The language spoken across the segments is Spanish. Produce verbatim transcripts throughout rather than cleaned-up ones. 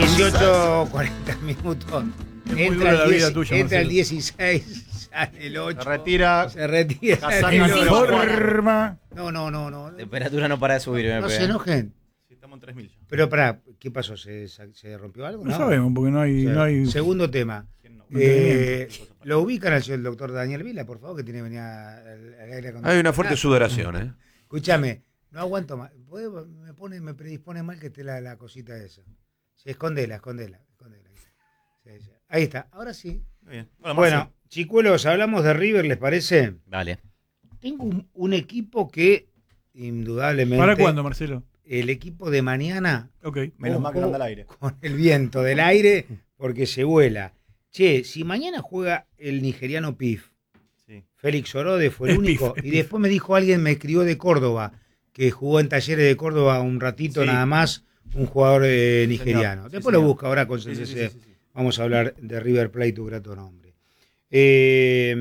dieciocho cuarenta minutos. Es muy Entra, dura la el, vida diez, tuya, entra el Marcelo. dieciséis, sale el ocho. Se retira. Se retira. Casaca el no ocho. lo va a jugar. Forma. No, no, no, no. La temperatura no para de subir. No M P, se enojen. Sí, estamos en tres mil ya. Pero pará, ¿qué pasó? ¿Se, se rompió algo? No sabemos, porque no hay. O sea, no hay... Segundo tema. Eh, ¿Lo ubican al señor doctor Daniel Vila, por favor, que tiene que venir al aire acondicionado? Hay una fuerte sudoración, ¿eh? Escúchame, no aguanto más. ¿Puede- Me pone, me predispone mal que esté la, la cosita esa. Sí, escondela, escondela, escondela. Sí, sí. Ahí está, ahora sí. Muy bien. Hola, Bueno, Marcelo. chicuelos, hablamos de River, ¿les parece? Vale. Tengo un, un equipo que, indudablemente... ¿Para cuándo, Marcelo? El equipo de mañana, Ok. Menos mal que no ojo anda al aire. con el viento del aire, porque se vuela. Che, si mañana juega el nigeriano Pif, Sí. Félix Orode fue el Es único, Pif, es y Pif. después me dijo alguien, me escribió de Córdoba, que jugó en Talleres de Córdoba un ratito Sí. nada más, un jugador eh, Sí, nigeriano. señor. Sí, Después lo señor. busca ahora con Sí, C sí, C C. sí, sí, sí. Vamos a hablar de River Plate, tu grato nombre. Eh,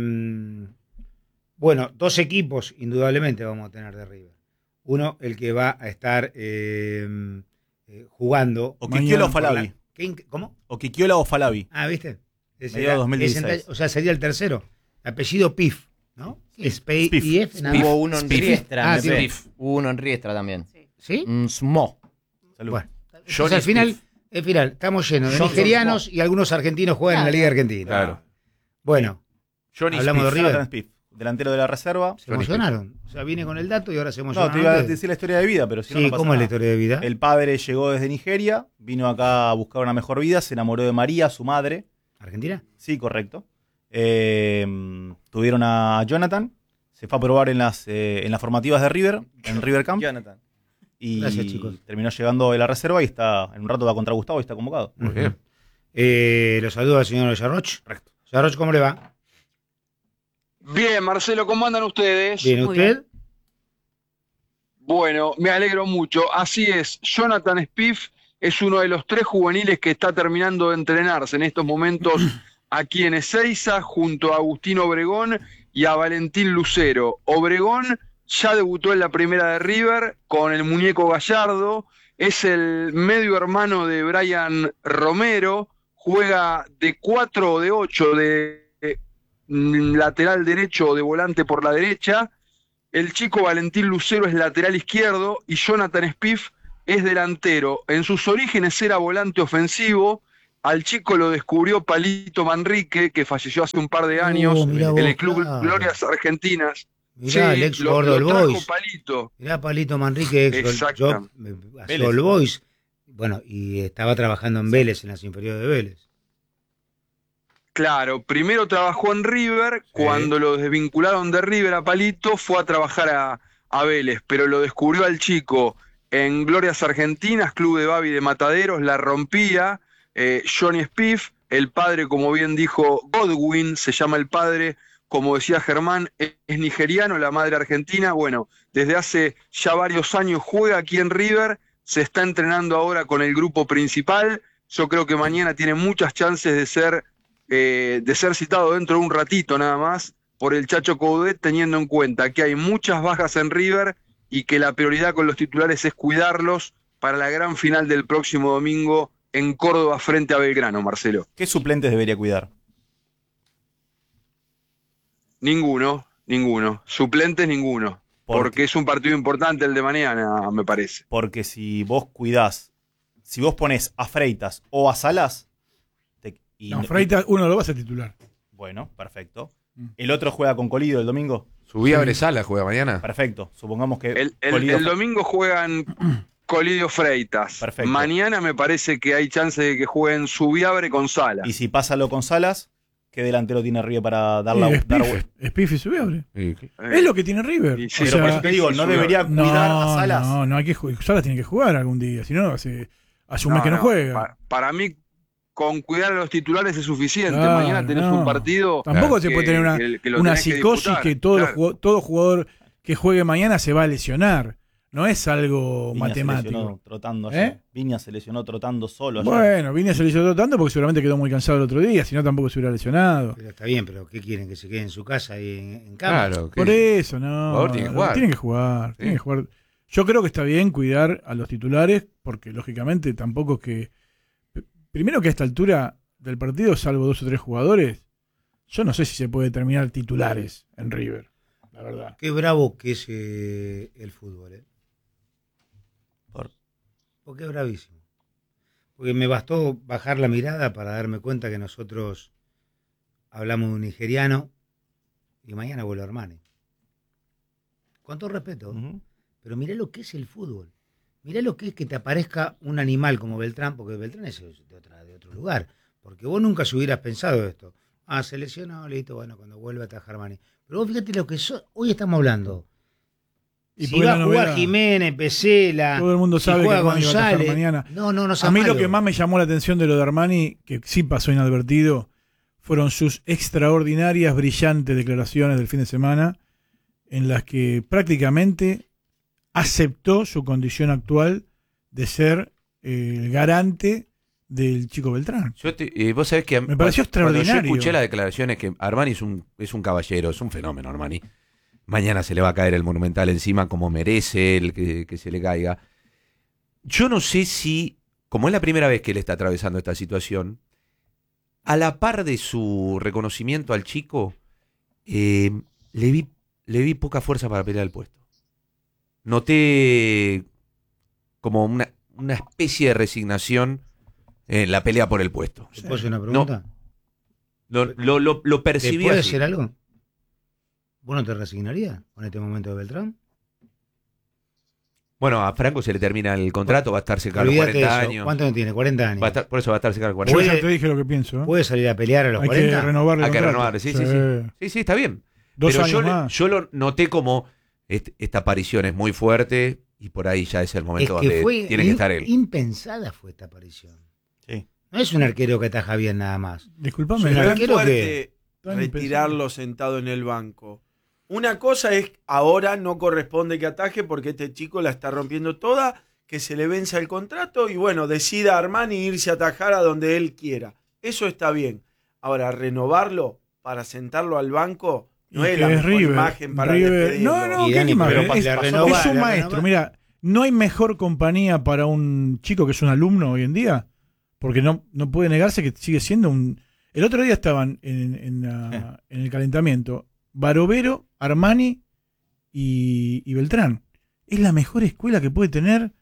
bueno, dos equipos indudablemente vamos a tener de River. Uno, el que va a estar eh, eh, jugando. O Mañana Quiquiola o por la- Falabi. ¿Qué inc- ¿Cómo? O Quiquiola o Falabi. Ah, ¿viste? Ese Mediados era- dos mil dieciséis. ese enta- o sea, sería el tercero. Apellido Pif, ¿no? Es P Spiff. I F, nada más. Hubo uno en Spiff. Riestra. Ah, M P. sí. Hubo uno en Riestra también. ¿Sí? Un Smo. Salud. Bueno. Johnny Entonces, al final, Spiff. al final, estamos llenos de Johnson nigerianos y algunos argentinos juegan en la Liga Argentina. Claro. Bueno, Johnny Hablamos de Spiff. River. Jonathan Spiff, delantero de la reserva. se Johnny emocionaron. O sea, vine con el dato y ahora se No, emocionaron. te iba a ustedes. decir la historia de vida, pero si no, Sí, no pasa ¿cómo es la nada. historia de vida? El padre llegó desde Nigeria, vino acá a buscar una mejor vida, se enamoró de María, su madre. ¿Argentina? Sí, correcto. Eh, tuvieron a Jonathan, se fue a probar en las, eh, en las formativas de River, en River Camp, Jonathan. y Gracias, chicos. terminó llegando de la reserva y está en un rato va contra Gustavo y está convocado. Muy bien. Eh, los saludo al señor Yarroch. Correcto. Yarroch, ¿cómo le va? Bien, Marcelo, ¿cómo andan ustedes? Bien, Muy ¿usted? Bueno, me alegro mucho. Así es, Jonathan Spiff es uno de los tres juveniles que está terminando de entrenarse en estos momentos aquí en Ezeiza, junto a Agustín Obregón y a Valentín Lucero. Obregón ya debutó en la primera de River con el muñeco Gallardo, es el medio hermano de Brian Romero, juega de cuatro o de ocho de eh, lateral derecho o de volante por la derecha. El chico Valentín Lucero es lateral izquierdo y Jonathan Spiff es delantero. En sus orígenes era volante ofensivo. Al chico lo descubrió Palito Manrique, que falleció hace un par de años Oh, mirá en vos, el Club claro. Glorias Argentinas. Mirá, el ex lo, gordo del lo trajo Boys. Palito. Mirá, Palito Manrique, ex Exacto. yo, me- hacía Vélez. All Boys. Bueno, y estaba trabajando en Vélez, en las inferiores de Vélez. Claro, primero trabajó en River, cuando lo desvincularon de River a Palito, fue a trabajar a, a Vélez, pero lo descubrió al chico en Glorias Argentinas, Club de Babi de Mataderos, la rompía, eh, Johnny Spiff, el padre, como bien dijo Godwin, se llama el padre, como decía Germán, es, es nigeriano, la madre argentina, bueno, desde hace ya varios años juega aquí en River, se está entrenando ahora con el grupo principal, yo creo que mañana tiene muchas chances de ser... Eh, de ser citado dentro de un ratito nada más por el Chacho Coudet, teniendo en cuenta que hay muchas bajas en River y que la prioridad con los titulares es cuidarlos para la gran final del próximo domingo en Córdoba frente a Belgrano, Marcelo. ¿Qué suplentes debería cuidar? Ninguno, ninguno. Suplentes, ninguno. ¿Por Porque qué? es un partido importante el de mañana, me parece. Porque si vos cuidás, si vos pones a Freitas o a Salas, te- y No, Freitas, uno lo va a ser titular. bueno, perfecto. Mm. El otro juega con Colidio el domingo. Subí a Bresala, juega mañana. Perfecto. Supongamos que El, el- Colidio- el domingo juegan Colidio Freitas. Perfecto. Mañana me parece que hay chance de que jueguen Subiabre con Sala. Y si pasa lo con Salas, ¿qué delantero tiene River para dar la Sí, dar- Spiff, Spiff y Subiabre. Sí. Eh, Es lo que tiene River. y sí, O Pero sea, por eso te digo, no debería no, cuidar a Salas. no, no hay que jugar. Salas tiene que jugar algún día. Si no, hace, hace un mes No, que no no, juega. pa- Para mí, con cuidar a los titulares es suficiente. Claro, Mañana tenés no. un partido. Tampoco que- se puede tener una, que- que lo una tenés que psicosis que, disputar, todo, claro. jugo- todo jugador que juegue mañana se va a lesionar. No es algo Viña se matemático. lesionó trotando ayer. ¿Eh? Viña se lesionó trotando solo ayer. Bueno, Vini se lesionó tanto porque seguramente quedó muy cansado el otro día, si no tampoco se hubiera lesionado. Pero está bien, pero ¿qué quieren? ¿Que se quede en su casa y en, en cama? Claro. Por ¿qué? eso, no. Jugador tiene que jugar. Tienen que jugar, tienen que jugar. Yo creo que está bien cuidar a los titulares, porque lógicamente tampoco es que primero que a esta altura del partido, salvo dos o tres jugadores, yo no sé si se puede terminar titulares en River, la verdad. Qué bravo que es eh, el fútbol, ¿eh? Por- Porque es bravísimo. Porque me bastó bajar la mirada para darme cuenta que nosotros hablamos de un nigeriano y mañana vuelve Armani. Con todo respeto, Ujú. pero mirá lo que es el fútbol. Mirá lo que es que te aparezca un animal como Beltrán, porque Beltrán es de, otra, de otro lugar. Porque vos nunca se hubieras pensado esto. Ah, se lesionó, listo, bueno, cuando vuelva a atajar Armani. Pero vos fíjate lo que so, hoy estamos hablando. Y Si porque va a la jugar novela- Jiménez, Pesela, Todo el mundo si sabe que juega Armani va a atajar González. mañana. No, no, no sea A mí lo malo. que más me llamó la atención de lo de Armani, que sí pasó inadvertido, fueron sus extraordinarias, brillantes declaraciones del fin de semana, en las que prácticamente aceptó su condición actual de ser eh, el garante del chico Beltrán. Yo te- eh, vos sabés que a- Me pareció cuando extraordinario. yo escuché las declaraciones que Armani es un, es un caballero, es un fenómeno, Armani. Mañana se le va a caer el Monumental encima como merece el que, que se le caiga. Yo no sé si, como es la primera vez que él está atravesando esta situación, a la par de su reconocimiento al chico, eh, le, vi, le vi poca fuerza para pelear el puesto. Noté como una, una especie de resignación en la pelea por el puesto. ¿Te puedo hacer una pregunta? Lo, lo, lo, lo ¿Te percibí puede así. hacer algo? ¿Vos no te resignarías con este momento de Beltrán? Bueno, a Franco se le termina el contrato, va a estar cerca de los Olvídate de cuarenta eso. años. ¿Cuánto no tiene? cuarenta años. Va a estar- por eso va a estar cerca de los Yo cuarenta. Puede- ya te dije lo que pienso. ¿eh? ¿Puede salir a pelear a los Hay cuarenta? que renovarle el Hay que contrato. renovar, sí, sí, sí. Sí, sí, está bien. Dos Pero años yo, le- más. yo lo noté como est- esta aparición es muy fuerte y por ahí ya es el Es momento que donde fue tiene que in- estar él. impensada fue esta aparición. Sí. No es un arquero que ataja bien nada más. Disculpame, Sí, la- pero Es quiero fuerte Tan retirarlo sentado en el banco. Una cosa es, ahora no corresponde que ataje porque este chico la está rompiendo toda, que se le venza el contrato y bueno, decida Armani irse a atajar a donde él quiera. Eso está bien. Ahora, renovarlo para sentarlo al banco no y es que la es mejor River, imagen para River- despedirlo. No, no, Y ¿qué Dani, imagen? pero Es, la es renova, un la maestro. renova. Mira, no hay mejor compañía para un chico que es un alumno hoy en día, porque no, no puede negarse que sigue siendo un... El otro día estaban en, en, la- en el calentamiento Barovero, Armani y, y Beltrán. Es la mejor escuela que puede tener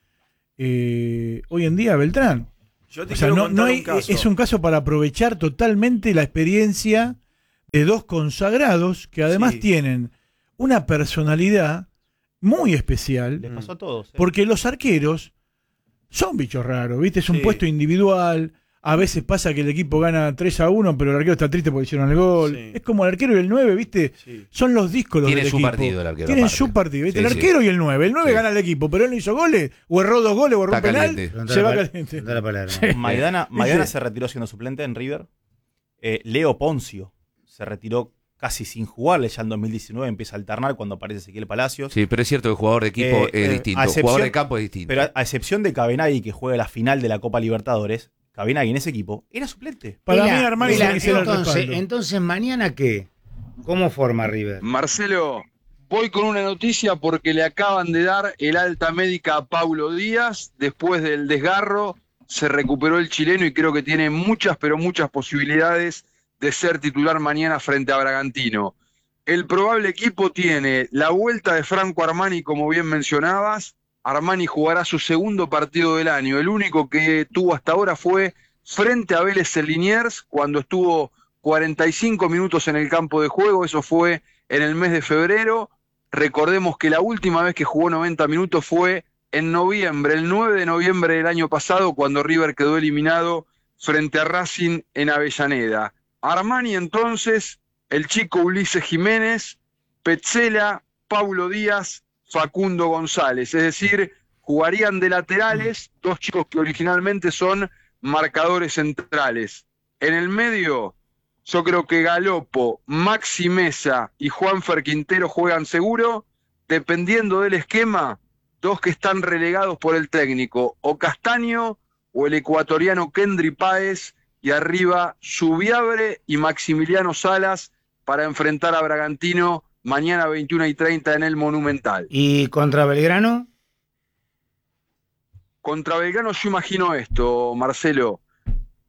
eh, hoy en día Beltrán. Yo te O sea, quiero no, contar no hay- un caso. es un caso para aprovechar totalmente la experiencia de dos consagrados que además Sí. tienen una personalidad muy especial, Les pasó a todos. ¿eh? porque los arqueros son bichos raros, ¿viste? Es un Sí. puesto individual. A veces pasa que el equipo gana tres a uno, pero el arquero está triste porque hicieron el gol. Sí. Es como el arquero y el nueve, ¿viste? Sí. Son los díscolos Tiene del su equipo. partido el arquero, Tienen aparte. su partido, ¿viste? Sí, el sí. arquero y el nueve. El nueve Sí. gana el equipo, pero él no hizo goles, o erró dos goles, o erró un Está penal. caliente. Preguntá Se la va pal- caliente. preguntá la palabra. Sí. Maidana, Maidana ¿Viste? se retiró siendo suplente en River. Eh, Leo Poncio se retiró casi sin jugar. Ya en dos mil diecinueve empieza a alternar cuando aparece Ezequiel Palacios. Sí, pero es cierto que el jugador de equipo Eh, es eh, distinto. a excepción- Jugador de campo es distinto. Pero a, a excepción de Cabenagui, que juega la final de la Copa Libertadores, Cabenagui en ese equipo era suplente. Para Vela, mí Armani Vela, tiene que ser el entonces, respaldo. entonces, ¿mañana qué? ¿Cómo forma River? Marcelo, voy con una noticia porque le acaban de dar el alta médica a Paulo Díaz. Después del desgarro, se recuperó el chileno y creo que tiene muchas, pero muchas posibilidades de ser titular mañana frente a Bragantino. El probable equipo tiene la vuelta de Franco Armani, como bien mencionabas. Armani jugará su segundo partido del año. El único que tuvo hasta ahora fue frente a Vélez en Liniers, cuando estuvo cuarenta y cinco minutos en el campo de juego. Eso fue en el mes de febrero. Recordemos que la última vez que jugó noventa minutos fue en noviembre, el nueve de noviembre del año pasado, cuando River quedó eliminado frente a Racing en Avellaneda. Armani entonces, el chico Ulises Jiménez, Petzela, Paulo Díaz, Facundo González, es decir, jugarían de laterales, dos chicos que originalmente son marcadores centrales. En el medio, yo creo que Galopo, Maxi Mesa y Juanfer Quintero juegan seguro, dependiendo del esquema, dos que están relegados por el técnico, o Castaño o el ecuatoriano Kendry Páez, y arriba Subiabre y Maximiliano Salas para enfrentar a Bragantino mañana veintiuna y treinta en el Monumental. ¿Y contra Belgrano? Contra Belgrano yo imagino esto, Marcelo.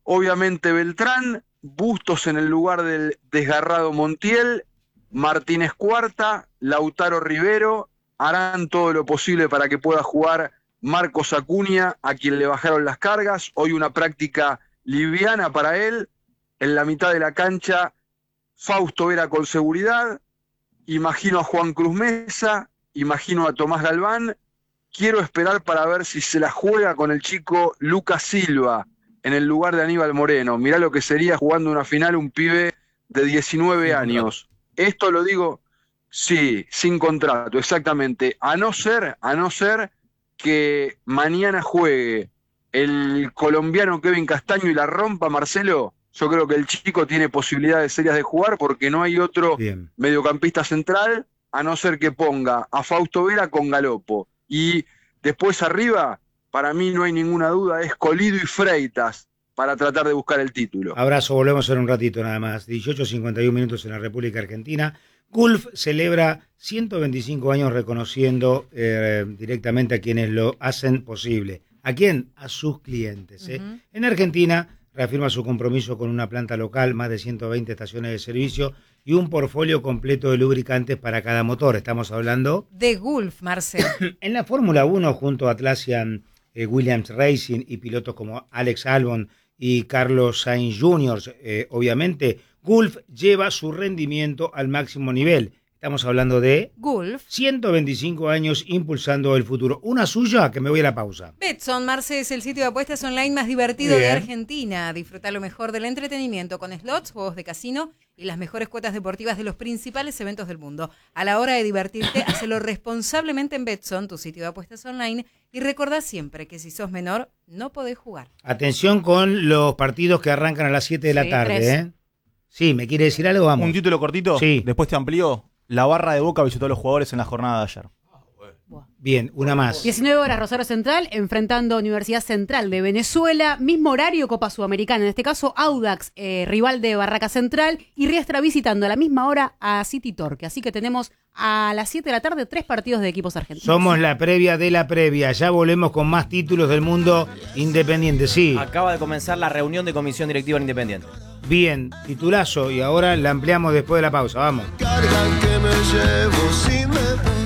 obviamente Beltrán, Bustos en el lugar del desgarrado Montiel, Martínez Cuarta, Lautaro Rivero, harán todo lo posible para que pueda jugar Marcos Acuña, a quien le bajaron las cargas, hoy una práctica liviana para él, en la mitad de la cancha Fausto Vera con seguridad, imagino a Juan Cruz Mesa, imagino a Tomás Galván, quiero esperar para ver si se la juega con el chico Lucas Silva en el lugar de Aníbal Moreno. Mirá lo que sería jugando una final un pibe de diecinueve años. Esto lo digo, sí, sin contrato, exactamente. A no ser, a no ser que mañana juegue el colombiano Kevin Castaño y la rompa, Marcelo, yo creo que el chico tiene posibilidades serias de jugar porque no hay otro Bien. mediocampista central, a no ser que ponga a Fausto Vera con Galopo. Y después arriba, para mí no hay ninguna duda, es Colido y Freitas para tratar de buscar el título. Abrazo, volvemos en un ratito nada más. dieciocho cincuenta y uno minutos en la República Argentina. Gulf celebra ciento veinticinco años reconociendo eh, directamente a quienes lo hacen posible. ¿A quién? A sus clientes. ¿eh? Uh-huh. En Argentina reafirma su compromiso con una planta local, más de ciento veinte estaciones de servicio y un portfolio completo de lubricantes para cada motor. Estamos hablando de Gulf, Marcelo. En la Fórmula uno, junto a Atlassian eh, Williams Racing y pilotos como Alex Albon y Carlos Sainz junior, eh, obviamente, Gulf lleva su rendimiento al máximo nivel. Estamos hablando de Gulf. ciento veinticinco años impulsando el futuro. Una suya, que me voy a la pausa. Betson, Marce, es el sitio de apuestas online más divertido Bien. de Argentina. Disfruta lo mejor del entretenimiento con slots, juegos de casino y las mejores cuotas deportivas de los principales eventos del mundo. A la hora de divertirte, hacelo responsablemente en Betson, tu sitio de apuestas online, y recordá siempre que si sos menor, no podés jugar. Atención con los partidos que arrancan a las siete de la Sí, tarde. tres. ¿eh? Sí, ¿me quiere decir algo? Vamos. Un título cortito, Sí. después te amplío. La barra de Boca visitó a los jugadores en la jornada de ayer. Bien, una más. diecinueve horas Rosario Central enfrentando Universidad Central de Venezuela, mismo horario Copa Sudamericana, en este caso Audax, eh, rival de Barraca Central, y Riestra visitando a la misma hora a City Torque. Así que tenemos a las siete de la tarde tres partidos de equipos argentinos. Somos la previa de la previa. Ya volvemos con más títulos del mundo independiente. Sí. Acaba de comenzar la reunión de comisión directiva en Independiente. Bien, titulazo. Y ahora la ampliamos después de la pausa. Vamos. Carga que me llevo si me voy.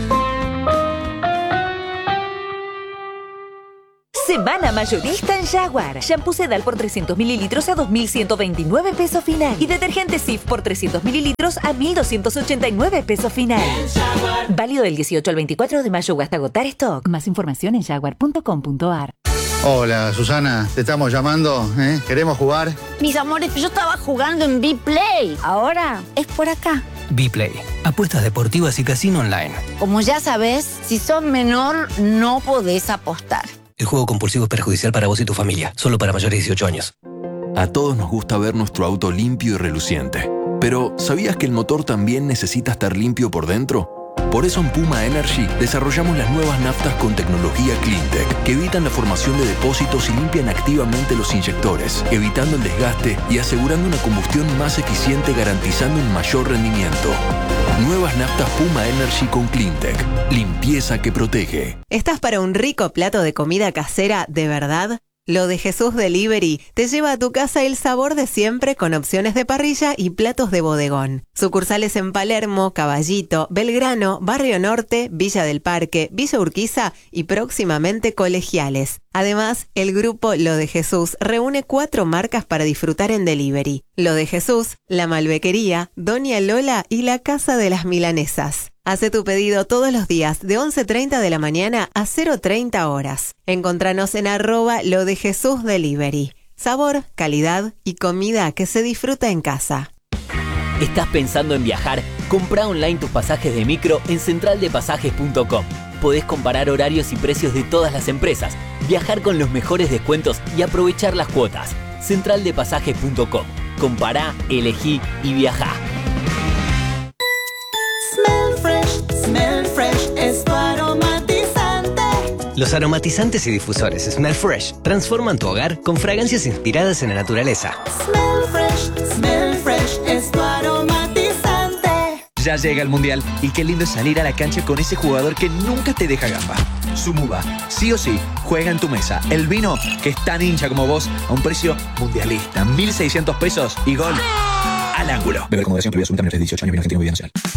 Semana mayorista en Jaguar. Shampoo Sedal por trescientos mililitros a dos mil ciento veintinueve pesos final. Y detergente Cif por trescientos mililitros a mil doscientos ochenta y nueve pesos final. Válido del dieciocho al veinticuatro de mayo o hasta agotar stock. Más información en jaguar punto com punto a r. Hola, Susana, te estamos llamando, ¿eh? ¿Queremos jugar? Mis amores, yo estaba jugando en B-Play. Ahora es por acá. B-Play, apuestas deportivas y casino online. Como ya sabes, si sos menor, no podés apostar. El juego compulsivo es perjudicial para vos y tu familia. Solo para mayores de dieciocho años. A todos nos gusta ver nuestro auto limpio y reluciente. Pero, ¿sabías que el motor también necesita estar limpio por dentro? Por eso en Puma Energy desarrollamos las nuevas naftas con tecnología CleanTech que evitan la formación de depósitos y limpian activamente los inyectores, evitando el desgaste y asegurando una combustión más eficiente, garantizando un mayor rendimiento. Nuevas naftas Puma Energy con CleanTech. Limpieza que protege. ¿Estás para un rico plato de comida casera de verdad? Lo de Jesús Delivery te lleva a tu casa el sabor de siempre con opciones de parrilla y platos de bodegón. Sucursales en Palermo, Caballito, Belgrano, Barrio Norte, Villa del Parque, Villa Urquiza y próximamente Colegiales. Además, el grupo Lo de Jesús reúne cuatro marcas para disfrutar en delivery. Lo de Jesús, La Malbequería, Doña Lola y La Casa de las Milanesas. Hace tu pedido todos los días de once treinta de la mañana a cero treinta horas. Encontranos en arroba Lo de Jesús Delivery. Sabor, calidad y comida que se disfruta en casa. ¿Estás pensando en viajar? Compra online tus pasajes de micro en central de pasajes punto com. Podés comparar horarios y precios de todas las empresas, viajar con los mejores descuentos y aprovechar las cuotas. central de pasajes punto com. Compará, elegí y viajá. Smell Fresh, Smell Fresh es tu aromatizante. Los aromatizantes y difusores Smell Fresh transforman tu hogar con fragancias inspiradas en la naturaleza. Smell Fresh, Smell Fresh es tu aromatizante. Ya llega el Mundial y qué lindo es salir a la cancha con ese jugador que nunca te deja gamba. Sumuba, sí o sí, juega en tu mesa. El vino que es tan hincha como vos a un precio mundialista. mil seiscientos pesos y gol al ángulo. Beber con moderación, prohibida, absolutamente dieciocho años, vino argentino, bebida nacional.